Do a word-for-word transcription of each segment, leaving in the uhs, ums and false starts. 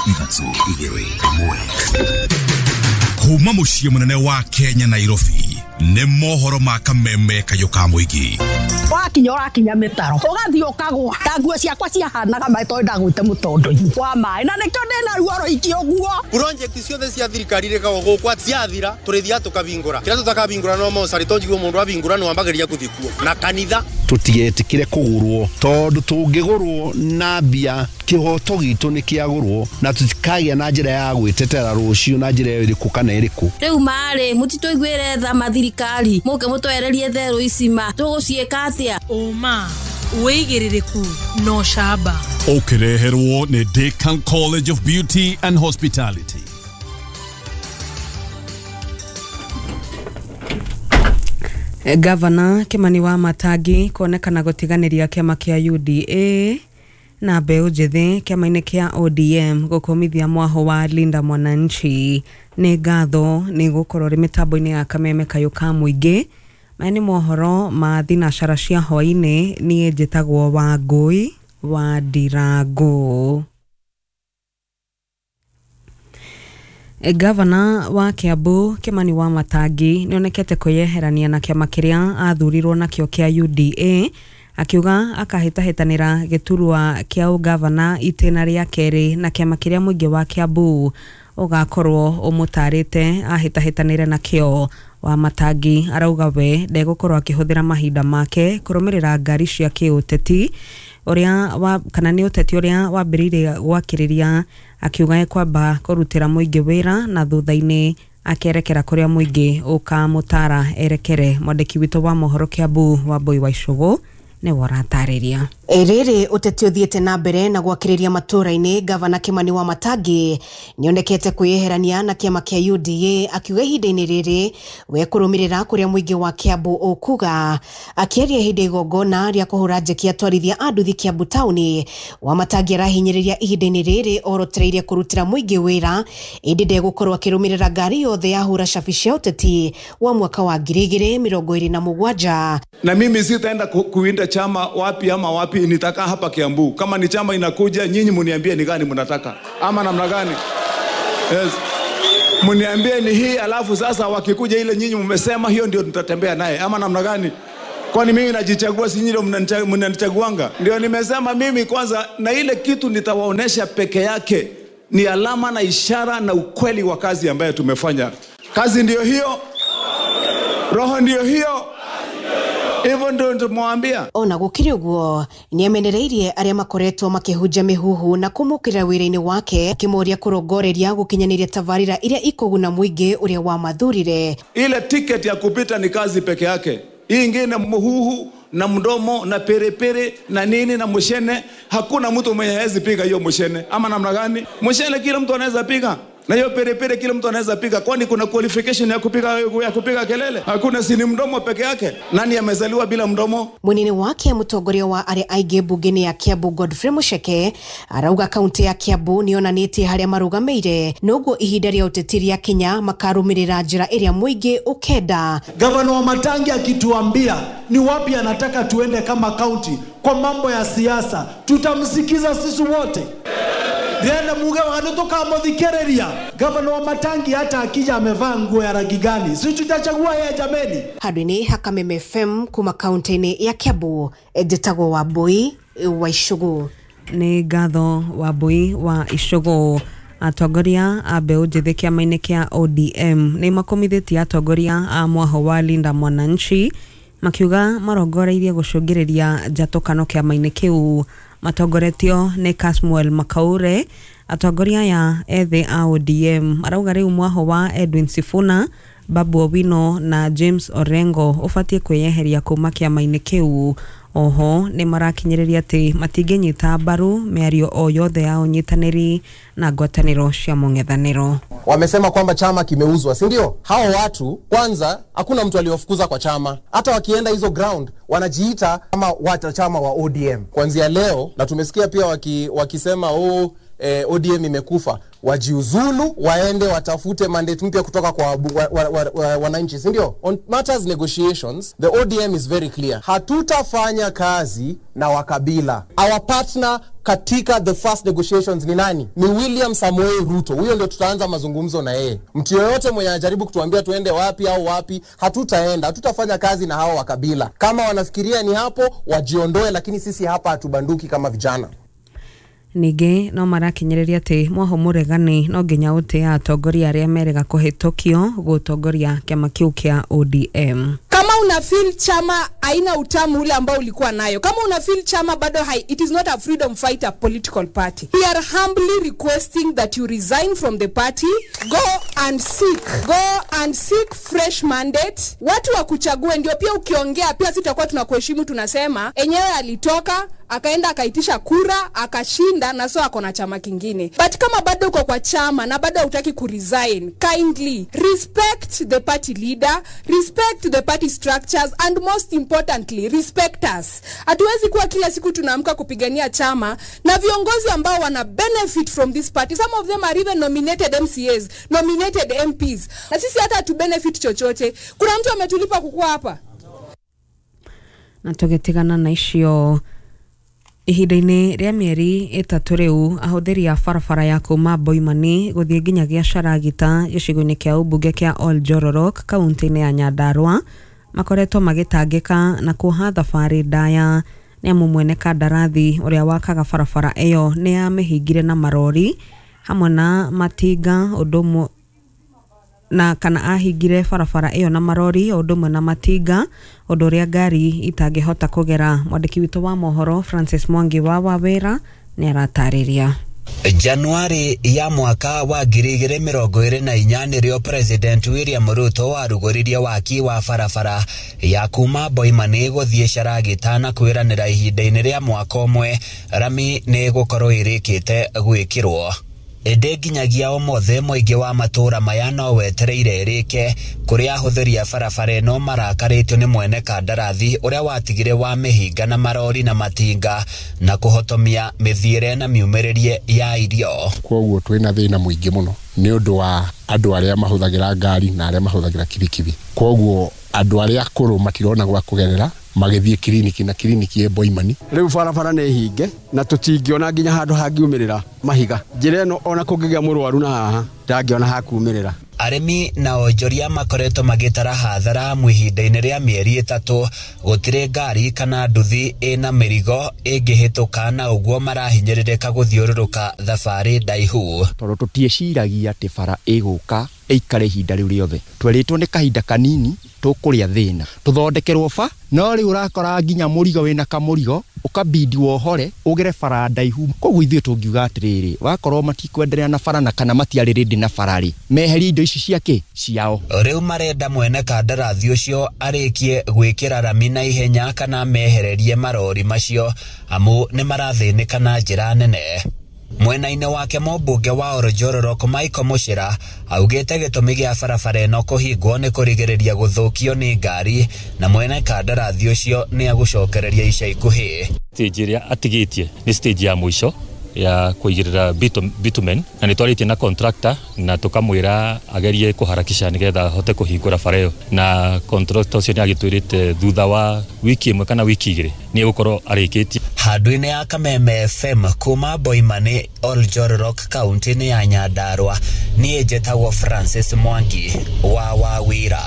ithatũ igĩrĩ ĩmwe. Kuma muciĩ munene wa Kenya Nairobi nĩ mohoro ma kameme kayo ka mũingĩ. Wakinya ũrakinya mĩtaro ũgathiĩ ũkagwa ta nguo ciakwa ciahanaga maitho ndagwĩte mũtondo-inĩ wa maĩ na nĩkĩo ndĩna ruoro iki ũguo. Project ciothe cia thirikari rĩkagwo gũkwa ciathira tũrĩthia tũkabingũra kĩrĩa tũtakabingũra no Mosari tonjiguo mũndũ abingũra no ambagĩria gũthiĩ kuo na kanitha tũtigetikire kũgũrwo tondũ tũngĩgũrwo na mbia kĩhoto gitũ nĩ kĩagũrwo na tũtikagĩa na njĩra ya gwĩtetera rũciũ na njĩra ĩrĩkũ kana ĩrĩkũ. Rĩu marĩ mũtitũiguĩre tha mathirikari mũke mũtwererie therũ icima tũgũciĩka atĩa ũma wĩigĩrĩrĩku no shamba ũkĩreherwo nĩ Deakin College of Beauty and Hospitality. Gavana Kimani Wamatangi kuonekana gũtiganĩria kĩama kĩa U D A na mbeũ njĩthĩ kĩama-inĩ kĩa O D M gũkũmithia mwaho wa Linda Mwananchi. Nĩ ngatho nĩ gũkorwo rĩ mĩtambo-inĩ ya kameme kayo ka mũingĩ. Maya nĩ mohoro ma thinacara cia hwainĩ. Niĩ njĩtagwo Wangũi wa Ndirango. Gavana wa Kiambu Kimani Wamatangi nĩonekete kwĩyeherania na kĩama kĩrĩa athurirwo nakĩo kĩa U D A, akiuga akahĩtahĩtanĩra gĩturwa kĩa ugavana itĩna rĩa kerĩ na kĩama kĩrĩa mũingĩ wa Kiambu ugakorwo ũmũtarĩte ahĩtahĩtanĩre nakĩo. Wamatangi arauga we ndegũkorwo akĩhũthĩra mahinda make kũrũmĩrĩra ngari cia kĩũteti uria wa kana nĩ ũteti uria wambĩrĩirie gwakĩrĩria, akiuga ekwamba kũrutĩra mũingĩ wĩra na thutha-inĩ akerekera kũrĩa mũingĩ ũkamũtara erekere. Mwandĩki witũ wa mohoro Kiambu Wambui wa Icũgũ nĩ waratarĩria. Rĩrĩ ũteti ũthiĩte na mbere na gwakĩrĩria matũra-inĩ. Gavana Kimani Wamatangi nĩonekete kwĩyeherania na kĩama kĩa U D A, akiuga ihinda-inĩ rĩrĩ we kũrũmĩrĩra kũrĩa mũingĩ wa Kiambu ũkuga. Akĩaria hĩndĩ igongona rĩa kũhũra njeki atwarithia a nduthi Kiambu taũni, Wamatangi arahinyĩrĩria ihinda-inĩ rĩrĩ orotereire kũrutĩra mũingĩ wĩra, ĩndĩ ndegũkorwo akĩrũmĩrĩra ngari yothe ya hũra cabi cia ũteti wa mwaka wa ngiri igĩrĩ mĩrongo ĩrĩ na mũgwanja. Na mimi sitaenda kuinda chama wapi ama wapi, nitaka hapa Kiambu. Kama ni chama inakuja, nyinyi muniambie ni gani mnataka ama namna gani. Yes. Muniambie ni hii, alafu sasa wakikuja ile nyinyi mmesema hiyo ndio tutatembea naye ama namna gani. Kwani mimi najichagua, si nyinyi mnanichaguanga? Ndio nimesema mimi kwanza, na ile kitu nitawaonesha peke yake ni alama na ishara na ukweli wa kazi ambayo tumefanya. Kazi ndio hiyo, roho ndio hiyo. Even don't mwambia. Ona gũkĩrĩ ũguo nĩamenereirie arĩa makoretwo makĩhunja mĩhuhu na kũmũkĩra wĩra-inĩ wake, akĩmoria kũrongoreria gũkinyanĩria tabarĩra iria ikũguna mũingĩ ũrĩa wa mathurire. Ile ticket ya kupita ni kazi peke yake. Hii ingine muhuhu na mdomo na perepere na nini na mushene, hakuna mtu mwenye hawezi piga hiyo mushene ama namna gani. Mushene kila mtu anaweza piga, na hiyo perepere kila mtu anaweza piga. Kwani kuna qualification ya kupiga ya kupiga kelele? Hakuna, si ni mdomo peke yake. Nani amezaliwa bila mdomo? Munene wake mũtongoria wa arĩa aingĩ bunge-inĩ ya Kiambu Godfrey Mucheke arauga kaunti ya Kiambu nĩonanĩtie harĩa marũgamĩire, noguo ihinda rĩa ũteti rĩa Kenya makarũmĩrĩra njĩra ĩrĩa mũingĩ ũkenda. Gavana Wamatangi akituambia ni wapi anataka tuende kama kaunti kwa mambo ya siasa, tutamsikiza sisi wote. Ndienda muge wakanutoka mthikereria. Gavana Wamatangi hata akija amevaa nguo ya rangi gani, sisi tutachagua yeye jameni. Hadini Hakameme F M kuma kaunti ya Kiambu, njĩtagwo Wambui wa Icũgũ. Nĩ ngatho Wambui wa Icũgũ. Atongoria a mbeũ njĩthĩ kĩama-inĩ kĩa O D M nĩ makomithĩtie atongoria a mwaho wa Linda Mwananchi, makiuga marongoreirie gũcũngĩrĩria njatũkano kĩama-inĩ kĩu. Matongoretio nĩ Kasmuel Makaure. Atongoria ya ethĩ a O D M arauga rĩu mwaho wa Edwin Sifuna, Babu Owino na James Orengo ũbatie kwĩyeheria kuma kĩama-inĩ kĩu. Oho nĩ marakinyĩrĩria atĩ matingĩnyita mbaru mĩario o yothe ya ũnyitanĩri na ngwatanĩro cia mũng'ethanĩro. Wamesema kwamba chama kimeuzwa, si ndio? Hao watu kwanza hakuna mtu aliyofukuza kwa chama. Hata wakienda hizo ground wanajiita kama wanachama wa O D M. Kuanzia leo, na tumesikia pia waki, wakisema oh eh, O D M imekufa, wajiuzulu waende watafute mandate mpya kutoka kwa wananchi, wa, wa, wa, wa, si ndio? On matters negotiations, the O D M is very clear. Hatutafanya kazi na wakabila. Our partner katika the first negotiations ni nani? Ni William Samoei Ruto. Huyo ndio tutaanza mazungumzo na yeye. Mtu yoyote mwenye anajaribu kutuambia tuende wapi au wapi, hatutaenda. Hatutafanya kazi na hao wakabila. Kama wanafikiria ni hapo, wajiondoe, lakini sisi hapa hatubanduki kama vijana. Ningĩ no marakinyĩrĩria atĩ mwaho mũregani no nginya ũtĩa atongoria arĩa merega kũhĩtũkio gũtongoria kĩama kĩu kĩa O D M. Kama una feel chama haina utamu ule ambao ulikuwa nayo, kama una feel chama bado hai, it is not a freedom fighter political party. We are humbly requesting that you resign from the party, go and seek, go and seek fresh mandate. Watu wa kuchague ndio pia ukiongea pia sitakuwa tunakuheshimu, tunasema enyewe alitoka akaenda akaitisha kura akashinda na so akona chama kingine. But kama bado uko kwa chama na bado hutaki kuresign, kindly respect the party leader, respect the party structures, and most importantly respect us. Hatuwezi kuwa kila siku tunaamka kupigania chama na viongozi ambao wana benefit from this party. Some of them are even nominated M C As, nominated M Ps, na sisi hata tu benefit chochote. Kuna mtu ametulipa kukua hapa. Na tugetigana na icio ihinda-inĩ rĩa mĩeri ĩtatũ rĩu, ahũthĩri a barabara ya kuma Boimani gũthiĩ nginyagia Sharagita gĩcigo-inĩ kĩa ũmbunge kĩa Oljororok kaunti-inĩ ya Nyandarua makoretwo magĩtangĩka na kuoha thabarĩ ndaya nĩ amu mwene kandarathi ũrĩa wakaga barabara ĩyo nĩ amĩhingire na marori hamwe na matinga ũndũ na kana ahingire barabara ĩyo na marori ũndũ ũmwe na matinga ũndũ ũrĩa ngari itangĩhota kũgera. Mwandĩki witũ wa mohoro Francis Mwangi wa Wawera nĩ aratarĩria. Januari ya mwaka wa ngiri igĩrĩ mĩrongo ĩrĩ na inya nĩrĩo President William Ruto warugũririe waki wa barabara ya kuma Boimani gũthiĩ Sharagita na kwĩranĩra ihinda-inĩ rĩa mwaka ũmwe rami nĩ gũkorwo ĩrĩkĩte gwĩkĩrwo. Ende nginyagia ũmũthĩ mũingĩ wa matũra maya no wetereire ĩrĩke, kũrĩa ahũthĩri a barabara ĩno marakarĩtio nĩ mwene kandarathi ũrĩa watigire wa mĩhinga na marori na matinga na kũhotomia mĩthiĩre na miumĩrĩrie ya irio. Koguo twĩna thĩna mũingĩ mũno nĩ ũndũ wa andũ arĩa mahũthagĩra ngari na arĩa mahũthagĩra kibikibi. Koguo andũ arĩa akũrũ matirona gwa kũgerera magĩthiĩ kliniki na kliniki ĩ Boimani. Rĩu barabara nĩ hinge na tũtingĩona nginya handũ hangiumĩrĩra mahiga. Njĩra ĩno ona kũngĩgĩa mũrwaru na haha ndangĩona hakumĩrĩra. Aremi na onjoria makoretwo magĩtara hathara ihinda-inĩ rĩa mĩeri ĩtatũ, gũtirĩ ngari kana nduthi ĩna mĩrigo ĩngĩhĩtũka na ũguo marahinyĩrĩrĩka gũthiũrũrũka thabarĩ ndaihu. Tondũ tũtieciragia atĩ bara ĩgũka ĩikare ihinda rĩu rĩothe. Twerĩtwo nĩ kahinda kanini tũkũrĩa thĩna tũthondekerwo ba, no rĩu ũrakora nginya mũrigo wĩna kamũrigo ũkabidi wohore ũgere bara ndaihu. Koguo ithuĩ tũngiuga atĩrĩrĩ, wakorwo matikwenderea na bara na kana matiarĩ rĩndĩ na bararĩ, meherie indo ici ciake ciao. Rĩu marenda mwene kandarathi ũcio arĩkie gwĩkĩra rami na ihenya kana mehererie marori macio amu nĩ marathĩnĩka na njĩra nene. Mwena-inĩ wake mũmbunge wa Oljororok Michael Muchira augĩte gĩtũmi gĩa barabara ĩno kũhingwo nĩ kũrigĩrĩria gũthũkio nĩ ngari na mwene kandarathi ũcio nĩ agũcokereria ica ikuhĩ. Stage ĩrĩa atigĩtie nĩ stage ya mũico ya kũigĩrĩra bitumen na nĩ twarĩtie na contractor na tũkamwĩra agerie kũharakisha nĩgetha hote kũhingũra bara ĩyo, na contractor ũcio nĩ agĩtwĩrĩte thutha wa wiki ĩmwe kana wiki igĩrĩ nĩ egũkorwo arĩkĩtie. Handũ-inĩ ya Kameme F M kuma Boimani Oljororok kaunti-inĩ ya Nyandarua niĩ njĩtagwo Francis Mwangi wa Wawira.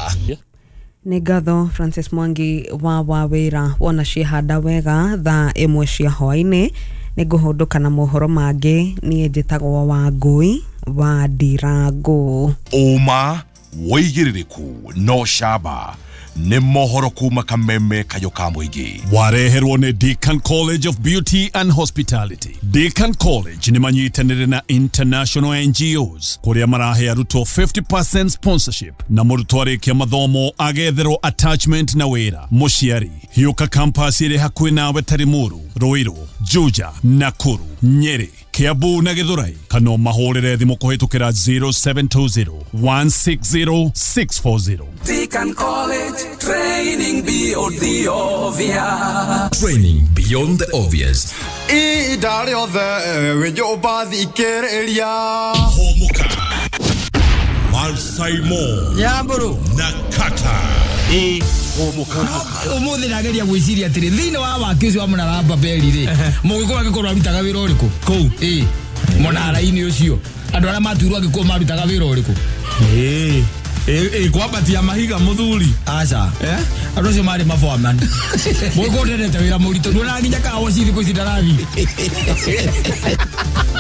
Nĩ ngatho Francis Mwangi wa Wawira. Wona ciĩhanda wega thaa ĩmwe cia hwaĩ-inĩ nĩ ngũhũndũka na mohoro mangĩ. Niĩ njĩtagwo Wangui wa Ndirango. Ũma wĩigĩrĩrĩku no camba nĩ mohoro kuma Kameme kayo ka mũingĩ. Wareherwo nĩ Deakin College of Beauty and Hospitality. Deakin College nĩ manyitanĩre na international N G Os kũrĩa marahe arutwo fifty percent sponsorship na mũrutwo arĩkia mathomo agetherwo attachment na wĩra. Mũciari hiũka campus ĩrĩ hakuhĩ nawe Tarimuru, Ruiru, Juja, Nakuru, Nyeri, Kiambu na Githurai, kana mahũrĩre thimũ kũhĩtũkĩra zero seven two zero one six zero six four zero. Deakin College, training beyond the obvious. Training beyond the obvious. ida riothe wenjo bathikiriria homuka Malsaimo Nyamburu na Kata eh homuka umuthi nageria gwiciria atiri thiini wa waki ucio wa Munaramba Beri ri mugiko agikorwo arutaga wira uriku kou eh Munara-ini ucio andu aria maturwo agikorwo marutaga wira uriku eh eh kwabatia mahiga muthuri aca eh andu acio mari maforeman mugiko ndendete wira murito ndona nginya kawo cithi kwicindarathi